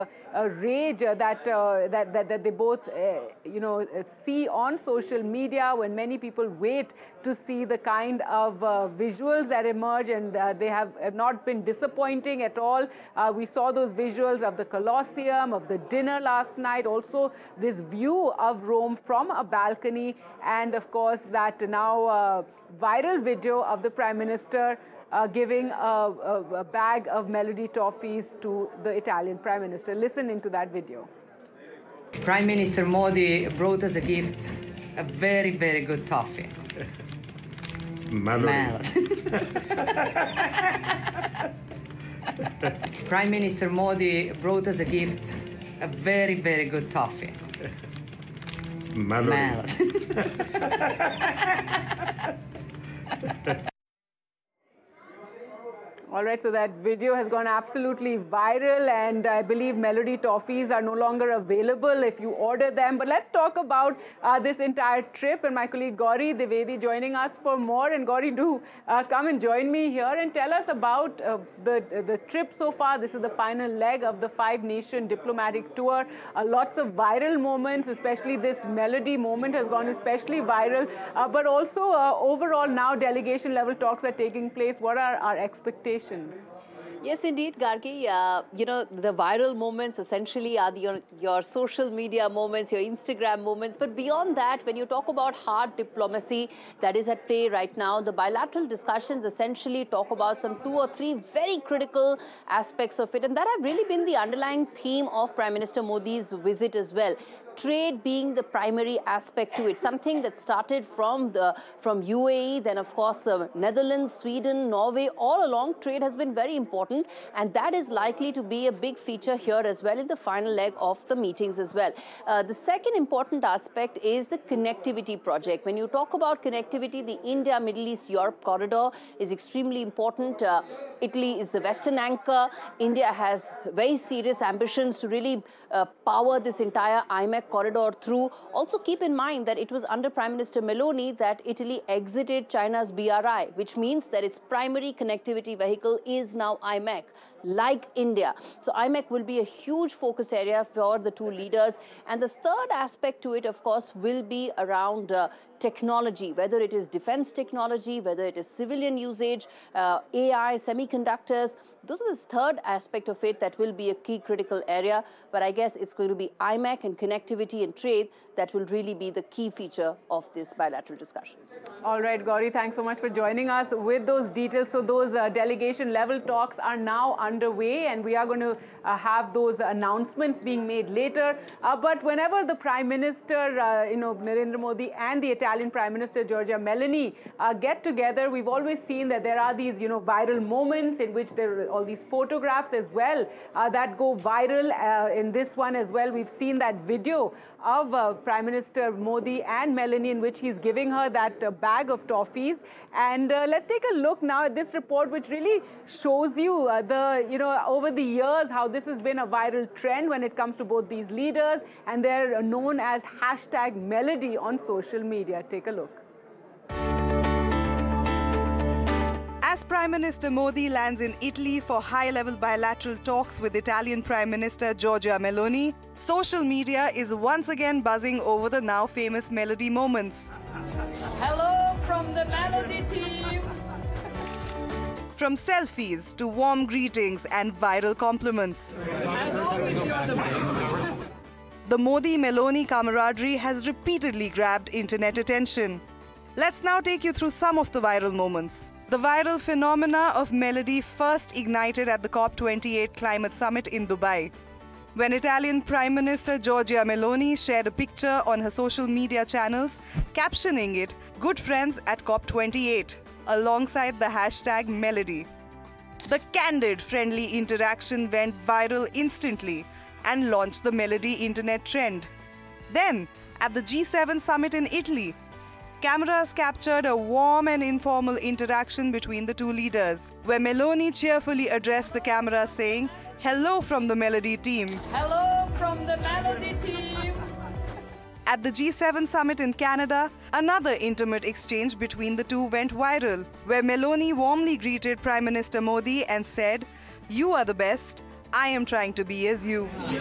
rage that they both see on social media, when many people wait to see the kind of visuals that emerge, and they have not been disappointing at all. We saw those visuals of the Colosseum, of the dinner last night, also this view of Rome from a balcony, and of course that now viral video of the Prime Minister giving a bag of Melody toffees to the Italian Prime Minister. Listen into that video. Prime Minister Modi brought us a gift, a very, very good toffee. Melody. Prime Minister Modi brought us a gift, a very, very good toffee. Melody. All right, so that video has gone absolutely viral, and I believe Melody toffees are no longer available if you order them. But let's talk about this entire trip, and my colleague Gauri Dwivedi joining us for more. And Gauri, do come and join me here and tell us about the trip so far. This is the final leg of the 5-nation diplomatic tour. Lots of viral moments, especially this Melody moment has gone especially viral. But also overall now delegation level talks are taking place. What are our expectations? Yes, indeed, Gargi. The viral moments essentially are your social media moments, your Instagram moments. But beyond that, when you talk about hard diplomacy that is at play right now, the bilateral discussions essentially talk about some 2 or 3 very critical aspects of it. And that have really been the underlying theme of Prime Minister Modi's visit as well. Trade being the primary aspect to it, something that started from UAE, then of course Netherlands, Sweden, Norway, all along trade has been very important, and that is likely to be a big feature here as well in the final leg of the meetings as well. The second important aspect is the connectivity project. When you talk about connectivity, the India, Middle East, Europe corridor is extremely important. Italy is the western anchor. India has very serious ambitions to really power this entire IMEC corridor through. Also keep in mind that it was under Prime Minister Meloni that Italy exited China's BRI, which means that its primary connectivity vehicle is now IMEC, like India. So IMEC will be a huge focus area for the two leaders. And the third aspect to it, of course, will be around technology, whether it is defense technology, whether it is civilian usage, AI, semiconductors. Those are the third aspect of it that will be a key critical area. But I guess it's going to be IMEC and connectivity and trade that will really be the key feature of these bilateral discussions. All right, Gauri, thanks so much for joining us with those details. So those delegation level talks are now underway, and we are going to have those announcements being made later. But whenever the Prime Minister, Narendra Modi and the Italian Prime Minister Giorgia Meloni get together, we've always seen that there are these, viral moments in which there are all these photographs as well that go viral. In this one as well, we've seen that video of Prime Minister Modi and Meloni in which he's giving her that bag of toffees. And let's take a look now at this report, which really shows you over the years how this has been a viral trend when it comes to both these leaders, and they're known as #Melody on social media. Take a look. As Prime Minister Modi lands in Italy for high-level bilateral talks with Italian Prime Minister Giorgia Meloni, social media is once again buzzing over the now famous Melody moments. Hello from the Melody team! From selfies to warm greetings and viral compliments. The Modi-Meloni camaraderie has repeatedly grabbed internet attention. Let's now take you through some of the viral moments. The viral phenomena of Melody first ignited at the COP28 Climate Summit in Dubai, when Italian Prime Minister Giorgia Meloni shared a picture on her social media channels, captioning it, "Good friends at COP28," alongside the #Melody. The candid, friendly interaction went viral instantly and launched the Melody internet trend. Then, at the G7 summit in Italy, cameras captured a warm and informal interaction between the two leaders, where Meloni cheerfully addressed the camera saying, "Hello from the Melody team." Hello from the Melody team. At the G7 summit in Canada, another intimate exchange between the two went viral, where Meloni warmly greeted Prime Minister Modi and said, "You are the best. I am trying to be as you.